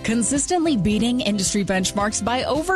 Consistently beating industry benchmarks by over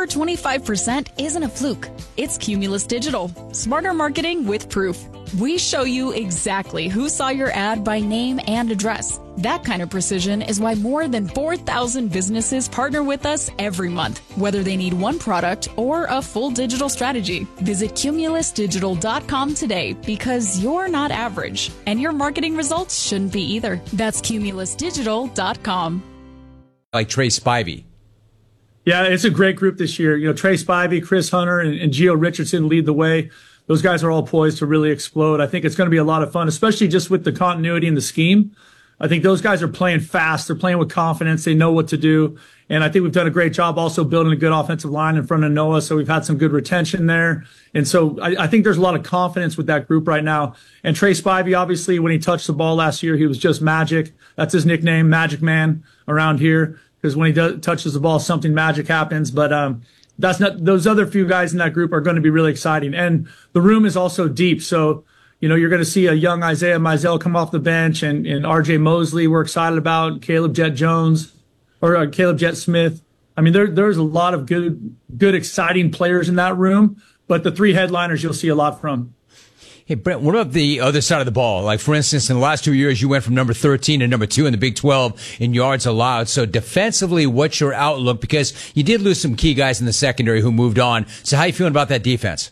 25% isn't a fluke. It's Cumulus Digital. Smarter marketing with proof. We show you exactly who saw your ad by name and address. That kind of precision is why more than 4,000 businesses partner with us every month, whether they need one product or a full digital strategy. Visit cumulusdigital.com today because you're not average, and your marketing results shouldn't be either. That's cumulusdigital.com. Like Trey Spivey. Yeah, it's a great group this year. You know, Trey Spivey, Chris Hunter, and Gio Richardson lead the way. Those guys are all poised to really explode. I think it's going to be a lot of fun, especially just with the continuity and the scheme. I think those guys are playing fast. They're playing with confidence. They know what to do. And I think we've done a great job also building a good offensive line in front of Noah. So we've had some good retention there. And so I think there's a lot of confidence with that group right now. And Trey Spivey, obviously, when he touched the ball last year, he was just magic. That's his nickname, Magic Man, around here. Because when he touches the ball, something magic happens. But that's not, those other few guys in that group are going to be really exciting. And the room is also deep. So, you know, you're going to see a young Isaiah Mizell come off the bench, and RJ Mosley we're excited about, Caleb Jet Jones, or Caleb Jet Smith. I mean, there's a lot of good, exciting players in that room, but the three headliners you'll see a lot from. Hey, Brent, what about the other side of the ball? Like, for instance, in the last 2 years, you went from number 13 to number 2 in the Big 12 in yards allowed. So defensively, what's your outlook? Because you did lose some key guys in the secondary who moved on. So how you feeling about that defense?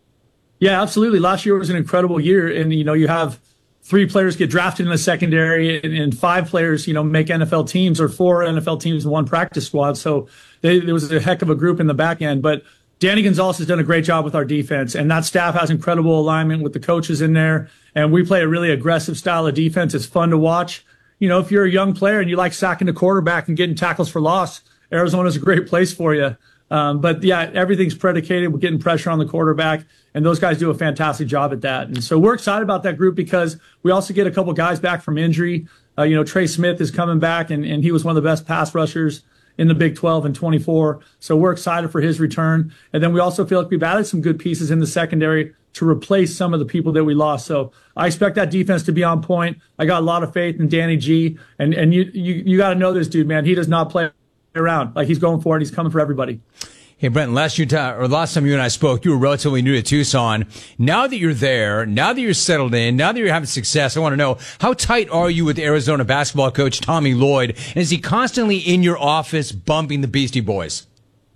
Yeah, absolutely. Last year was an incredible year. And, you know, you have 3 players get drafted in the secondary and 5 players, you know, make NFL teams, or 4 NFL teams in 1 practice squad. So there was a heck of a group in the back end. But Danny Gonzalez has done a great job with our defense, and that staff has incredible alignment with the coaches in there. And we play a really aggressive style of defense. It's fun to watch. You know, if you're a young player and you like sacking the quarterback and getting tackles for loss, Arizona's a great place for you. But yeah, everything's predicated with getting pressure on the quarterback, and those guys do a fantastic job at that. And so we're excited about that group because we also get a couple guys back from injury. You know, Trey Smith is coming back, and he was one of the best pass rushers in the Big 12 in 24. So we're excited for his return. And then we also feel like we've added some good pieces in the secondary to replace some of the people that we lost. So I expect that defense to be on point. I got a lot of faith in Danny G. And you got to know this dude, man. He does not play around. Like, he's going for it. He's coming for everybody. Hey, Brent, last time you and I spoke, you were relatively new to Tucson. Now that you're there, now that you're settled in, now that you're having success, I want to know, how tight are you with Arizona basketball coach Tommy Lloyd? And is he constantly in your office bumping the Beastie Boys?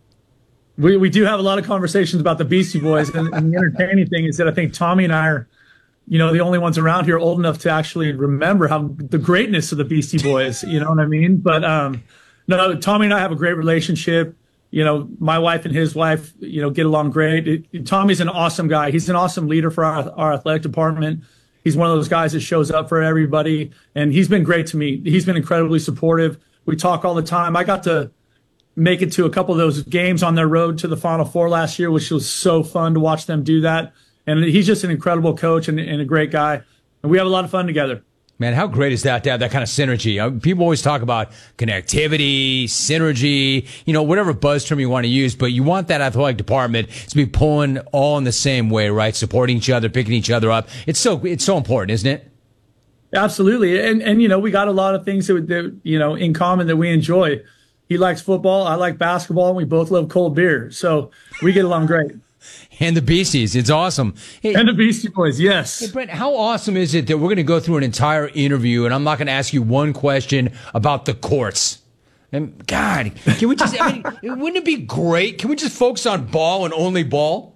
We do have a lot of conversations about the Beastie Boys. And the entertaining thing is that I think Tommy and I are, you know, the only ones around here old enough to actually remember the greatness of the Beastie Boys. You know what I mean? But no, Tommy and I have a great relationship. You know, my wife and his wife, you know, get along great. Tommy's an awesome guy. He's an awesome leader for our athletic department. He's one of those guys that shows up for everybody, and he's been great to me. He's been incredibly supportive. We talk all the time. I got to make it to a couple of those games on their road to the Final Four last year, which was so fun to watch them do that. And he's just an incredible coach and a great guy. And we have a lot of fun together. Man, how great is that to have that kind of synergy? People always talk about connectivity, synergy, you know, whatever buzz term you want to use, but you want that athletic department to be pulling all in the same way, right? Supporting each other, picking each other up. It's so important, isn't it? Absolutely. And you know, we got a lot of things that you know, in common that we enjoy. He likes football. I like basketball. And we both love cold beer. So we get along great. And the Beasties. It's awesome. Hey, and the Beastie Boys, yes. Hey, Brent, how awesome is it that we're going to go through an entire interview and I'm not going to ask you one question about the courts? And God, can we just, I mean, wouldn't it be great? Can we just focus on ball and only ball?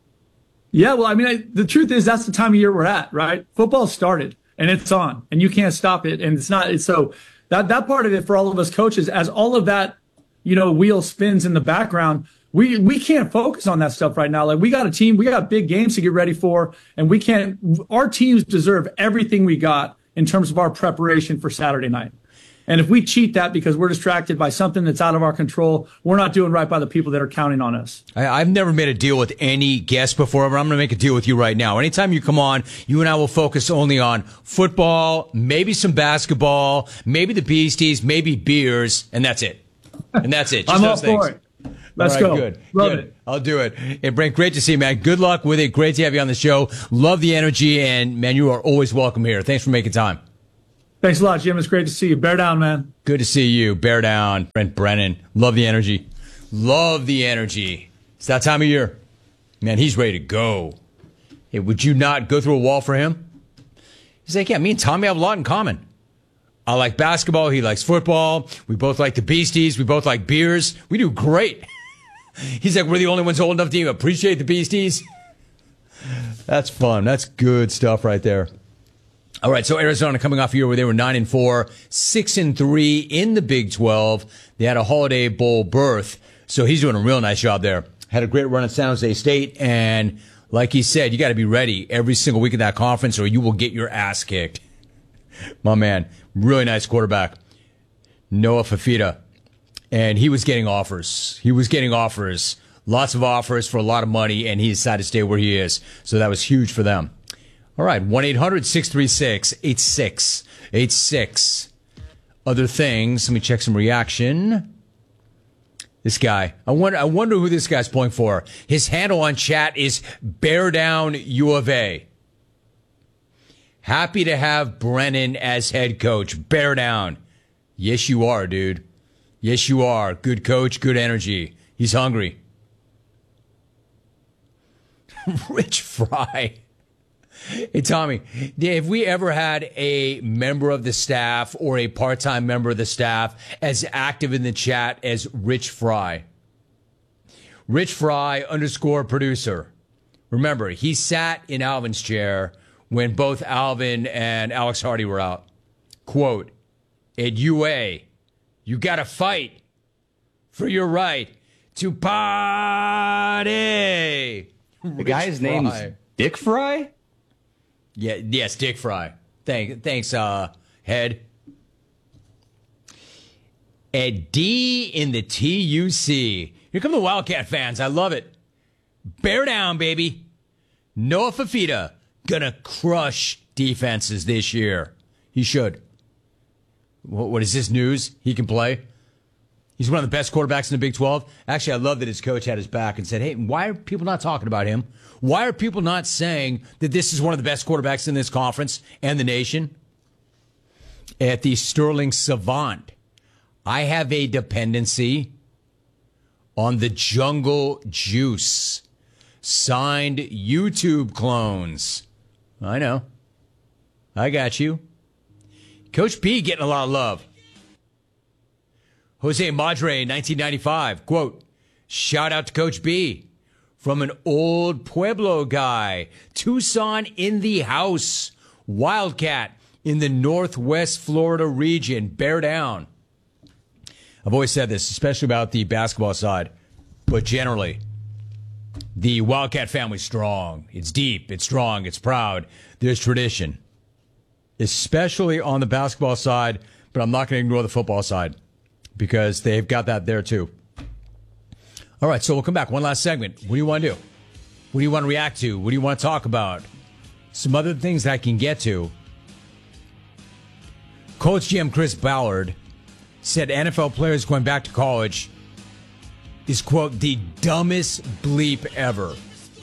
Yeah, well, I mean, the truth is that's the time of year we're at, right? Football started and it's on and you can't stop it. And it's so that part of it for all of us coaches, as all of that, you know, wheel spins in the background, we can't focus on that stuff right now. Like, we got a team, we got big games to get ready for, and our teams deserve everything we got in terms of our preparation for Saturday night. And if we cheat that because we're distracted by something that's out of our control, we're not doing right by the people that are counting on us. I've never made a deal with any guest before, but I'm going to make a deal with you right now. Anytime you come on, you and I will focus only on football, maybe some basketball, maybe the Beasties, maybe beers, and that's it. And that's it. Just I'm all those things. for it. Let's go. Good. Love it. I'll do it. Hey, Brent, great to see you, man. Good luck with it. Great to have you on the show. Love the energy, and, man, you are always welcome here. Thanks for making time. Thanks a lot, Jim. It's great to see you. Bear down, man. Good to see you. Bear down. Brent Brennan. Love the energy. Love the energy. It's that time of year. Man, he's ready to go. Hey, would you not go through a wall for him? He's like, yeah, me and Tommy have a lot in common. I like basketball. He likes football. We both like the Beasties. We both like beers. We do great. He's like, we're the only ones old enough to even appreciate the Beasties. That's fun. That's good stuff right there. All right, so Arizona coming off a year where they were 9-4, 6-3 in the Big 12. They had a Holiday Bowl berth, so he's doing a real nice job there. Had a great run at San Jose State, and like he said, you got to be ready every single week in that conference or you will get your ass kicked. My man, really nice quarterback, Noah Fafita. And he was getting offers. Lots of offers for a lot of money, and he decided to stay where he is. So that was huge for them. All right, 1-800-636-8686. Other things, let me check some reaction. This guy, I wonder who this guy's pulling for. His handle on chat is Bear Down U of A. Happy to have Brennan as head coach. Bear down. Yes, you are, dude. Yes, you are. Good coach, good energy. He's hungry. Rich Fry. Hey, Tommy, have we ever had a member of the staff or a part-time member of the staff as active in the chat as Rich Fry? Rich Fry _ producer. Remember, he sat in Alvin's chair when both Alvin and Alex Hardy were out. Quote, at UA, you got to fight for your right to party. The guy's name's Dick Fry? Yeah, yes, Dick Fry. Thanks, Head. At D in the TUC. Here come the Wildcat fans. I love it. Bear down, baby. Noah Fafita gonna crush defenses this year. He should. What is this news? He can play. He's one of the best quarterbacks in the Big 12. Actually, I love that his coach had his back and said, hey, why are people not talking about him? Why are people not saying that this is one of the best quarterbacks in this conference and the nation? At the Sterling Savant, I have a dependency on the Jungle Juice. Signed YouTube clones. I know. I got you. Coach P getting a lot of love. Jose Madre, 1995, quote, shout out to Coach B from an old Pueblo guy. Tucson in the house. Wildcat in the Northwest Florida region. Bear down. I've always said this, especially about the basketball side, but generally, the Wildcat family's strong. It's deep. It's strong. It's proud. There's tradition, especially on the basketball side, but I'm not going to ignore the football side because they've got that there too. All right, so we'll come back. One last segment. What do you want to do? What do you want to react to? What do you want to talk about? Some other things that I can get to. Coach GM Chris Ballard said NFL players going back to college is, quote, the dumbest bleep ever.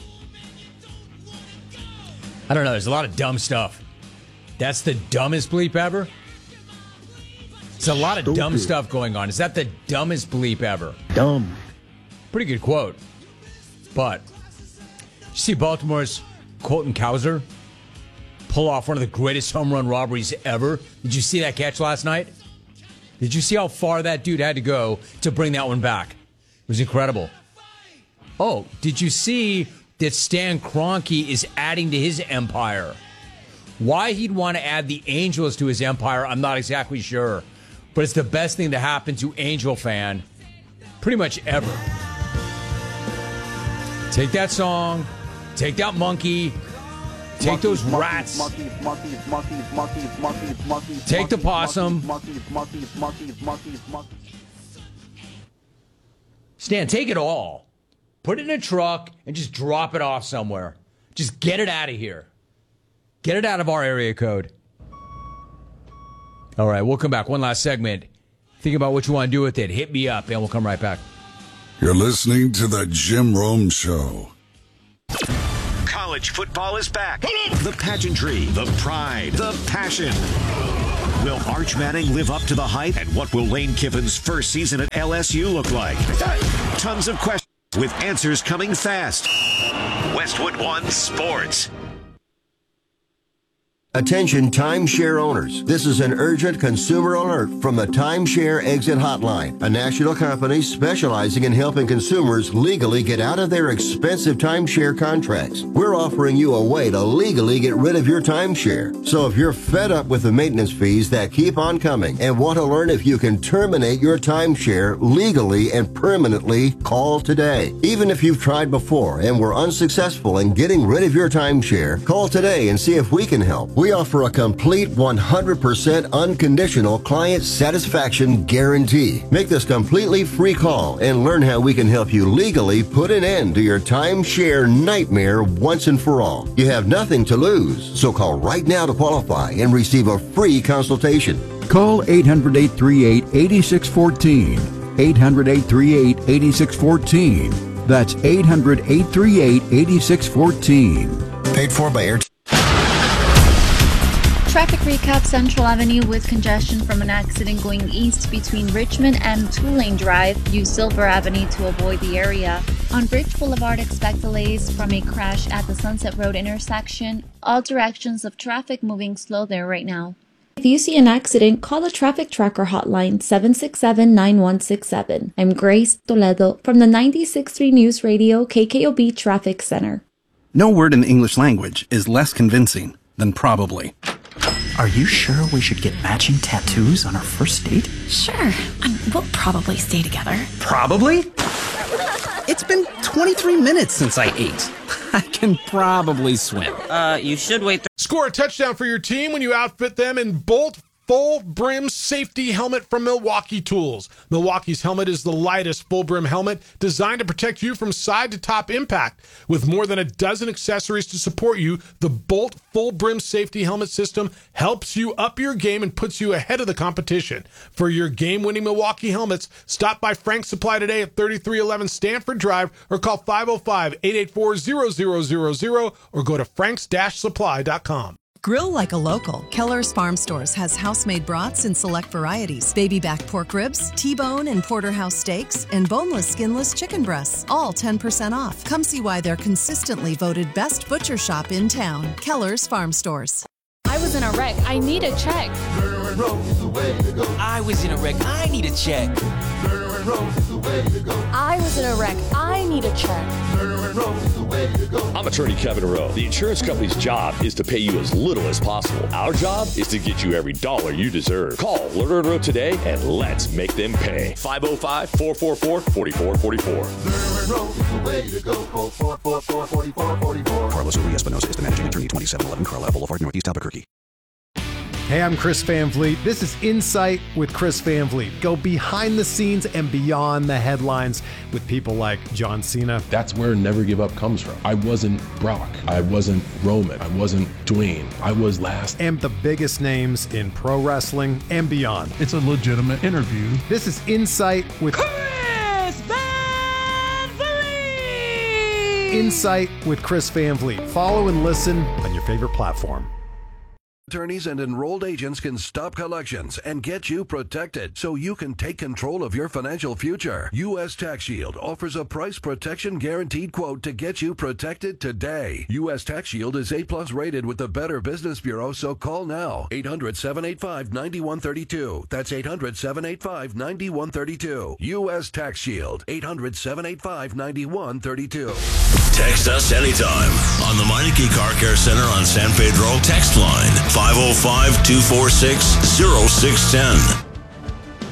I don't know. There's a lot of dumb stuff. That's the dumbest bleep ever? It's a lot of dumb stuff going on. Is that the dumbest bleep ever? Dumb. Pretty good quote. But, did you see Baltimore's Colton Cowser pull off one of the greatest home run robberies ever? Did you see that catch last night? Did you see how far that dude had to go to bring that one back? It was incredible. Oh, did you see that Stan Kroenke is adding to his empire? Why he'd want to add the Angels to his empire, I'm not exactly sure. But it's the best thing to happen to Angel fan pretty much ever. Take that song, take that monkey, take those rats, take the possum. Stan, take it all. Put it in a truck and just drop it off somewhere. Just get it out of here. Get it out of our area code. All right, we'll come back. One last segment. Think about what you want to do with it. Hit me up, and we'll come right back. You're listening to The Jim Rome Show. College football is back. The pageantry, the pride, the passion. Will Arch Manning live up to the hype? And what will Lane Kiffin's first season at LSU look like? Tons of questions with answers coming fast. Westwood One Sports. Attention timeshare owners. This is an urgent consumer alert from the Timeshare Exit Hotline, a national company specializing in helping consumers legally get out of their expensive timeshare contracts. We're offering you a way to legally get rid of your timeshare. So if you're fed up with the maintenance fees that keep on coming and want to learn if you can terminate your timeshare legally and permanently, call today. Even if you've tried before and were unsuccessful in getting rid of your timeshare, call today and see if we can help. We offer a complete 100% unconditional client satisfaction guarantee. Make this completely free call and learn how we can help you legally put an end to your timeshare nightmare once and for all. You have nothing to lose, so call right now to qualify and receive a free consultation. Call 800-838-8614. 800-838-8614. That's 800-838-8614. Paid for by Air. Traffic recap: Central Avenue with congestion from an accident going east between Richmond and Tulane Drive. Use Silver Avenue to avoid the area. On Bridge Boulevard, expect delays from a crash at the Sunset Road intersection. All directions of traffic moving slow there right now. If you see an accident, call the Traffic Tracker hotline 767-9167. I'm Grace Toledo from the 96.3 News Radio KKOB Traffic Center. No word in the English language is less convincing than probably. Are you sure we should get matching tattoos on our first date? Sure. We'll probably stay together. Probably? It's been 23 minutes since I ate. I can probably swim. You should wait. Score a touchdown for your team when you outfit them in Bolt Full Brim Safety Helmet from Milwaukee Tools. Milwaukee's helmet is the lightest full brim helmet designed to protect you from side to top impact. With more than a dozen accessories to support you, the Bolt Full Brim Safety Helmet system helps you up your game and puts you ahead of the competition. For your game-winning Milwaukee helmets, stop by Frank's Supply today at 3311 Stanford Drive or call 505-884-0000 or go to franks-supply.com. Grill like a local. Keller's Farm Stores has house-made brats in select varieties, baby back pork ribs, T-bone and porterhouse steaks, and boneless, skinless chicken breasts, all 10% off. Come see why they're consistently voted best butcher shop in town. Keller's Farm Stores. I was in a wreck. I need a check. I was in a wreck. I need a check. I was in a wreck. I need a check. I'm attorney Kevin Rowe. The insurance company's job is to pay you as little as possible. Our job is to get you every dollar you deserve. Call Lerner & Rowe today and let's make them pay. 505-444-4444. Carlos Uri Espinosa is the managing attorney, 2711 Carlisle Boulevard, Northeast Albuquerque. Hey, I'm Chris Van Vliet. This is Insight with Chris Van Vliet. Go behind the scenes and beyond the headlines with people like John Cena. That's where Never Give Up comes from. I wasn't Brock. I wasn't Roman. I wasn't Dwayne. I was last. And the biggest names in pro wrestling and beyond. It's a legitimate interview. This is Insight with Chris Van Vliet. Insight with Chris Van Vliet. Follow and listen on your favorite platform. Attorneys and enrolled agents can stop collections and get you protected so you can take control of your financial future. U.S. Tax Shield offers a price protection guaranteed quote to get you protected today. U.S. Tax Shield is A+ rated with the Better Business Bureau, so call now. 800-785-9132. That's 800-785-9132. U.S. Tax Shield. 800-785-9132. Text us anytime on the Meineke Car Care Center on San Pedro text line 505-246-0610.